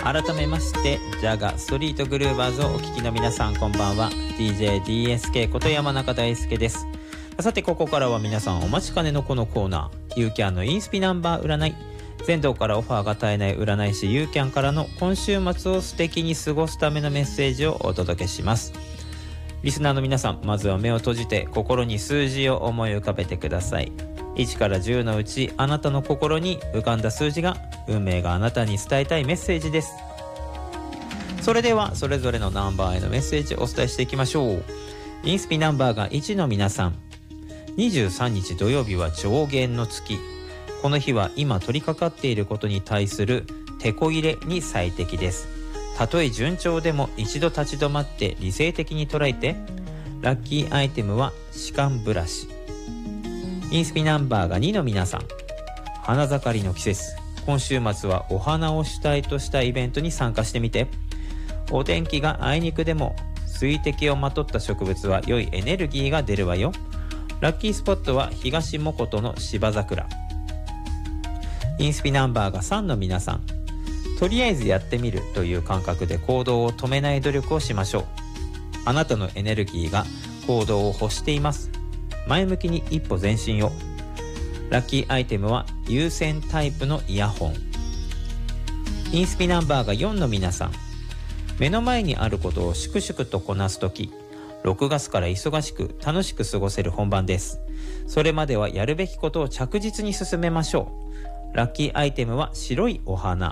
改めましてジャガストリートグルーバーズをお聞きの皆さん、こんばんは。 DJDSK こと山中大輔です。さて、ここからは皆さんお待ちかねのこのコーナー、ユーキャンのインスピナンバー占い。全道からオファーが絶えない占い師ユーキャンからの今週末を素敵に過ごすためのメッセージをお届けします。リスナーの皆さん、まずは目を閉じて心に数字を思い浮かべてください。1から10のうち、あなたの心に浮かんだ数字が運命があなたに伝えたいメッセージです。それではそれぞれのナンバーへのメッセージをお伝えしていきましょう。インスピナンバーが1の皆さん、23日土曜日は上限の月。この日は今取り掛かっていることに対する手こ入れに最適です。たとえ順調でも一度立ち止まって理性的に捉えて。ラッキーアイテムは歯間ブラシ。インスピナンバーが2の皆さん、花盛りの季節。今週末はお花を主体としたイベントに参加してみて。お天気があいにくでも水滴をまとった植物は良いエネルギーが出るわよ。ラッキースポットは東もことの芝桜。インスピナンバーが3の皆さん、とりあえずやってみるという感覚で行動を止めない努力をしましょう。あなたのエネルギーが行動を欲しています。前向きに一歩前進を。ラッキーアイテムは有線タイプのイヤホン。インスピナンバーが4の皆さん、目の前にあることを粛々とこなすとき、6月から忙しく楽しく過ごせる本番です。それまではやるべきことを着実に進めましょう。ラッキーアイテムは白いお花。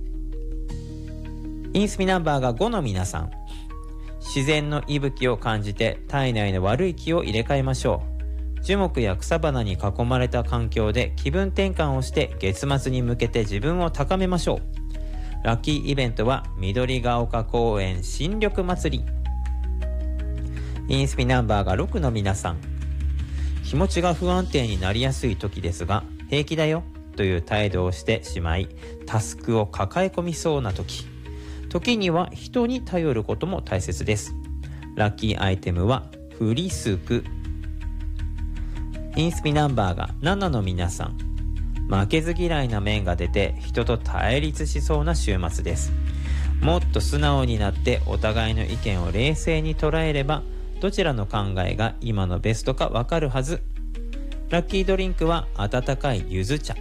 インスピナンバーが5の皆さん、自然の息吹を感じて体内の悪い気を入れ替えましょう。樹木や草花に囲まれた環境で気分転換をして月末に向けて自分を高めましょう。ラッキーイベントは緑が丘公園新緑祭り。インスピナンバーが6の皆さん、気持ちが不安定になりやすい時ですが、平気だよという態度をしてしまい、タスクを抱え込みそうな時には人に頼ることも大切です。ラッキーアイテムはフリスク。インスピナンバーが7の皆さん、負けず嫌いな面が出て人と対立しそうな週末です。もっと素直になってお互いの意見を冷静に捉えれば、どちらの考えが今のベストかわかるはず。ラッキードリンクは温かいゆず茶。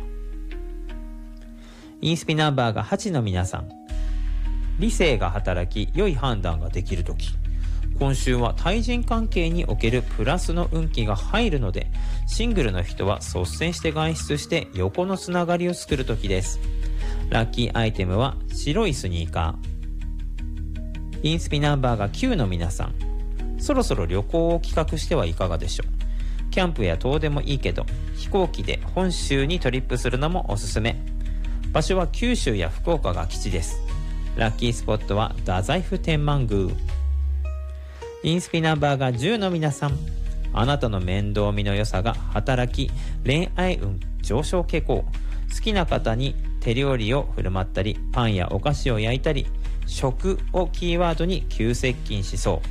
インスピナンバーが8の皆さん、理性が働き良い判断ができるとき。今週は対人関係におけるプラスの運気が入るので、シングルの人は率先して外出して横のつながりを作るときです。ラッキーアイテムは白いスニーカー。インスピナンバーが9の皆さん、そろそろ旅行を企画してはいかがでしょう。キャンプや遠出もいいけど、飛行機で本州にトリップするのもおすすめ。場所は九州や福岡が基地です。ラッキースポットは太宰府天満宮。インスピナンバーが10の皆さん、あなたの面倒見の良さが働き、恋愛運上昇傾向。好きな方に手料理を振る舞ったり、パンやお菓子を焼いたり、食をキーワードに急接近しそう。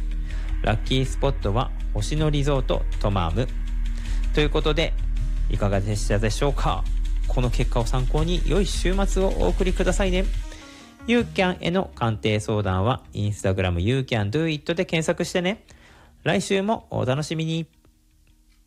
ラッキースポットは星野リゾートトマム。ということで、いかがでしたでしょうか。この結果を参考に良い週末をお送りくださいね。ユーキャンへの鑑定相談はインスタグラム You Can Do It で検索してね。来週もお楽しみに。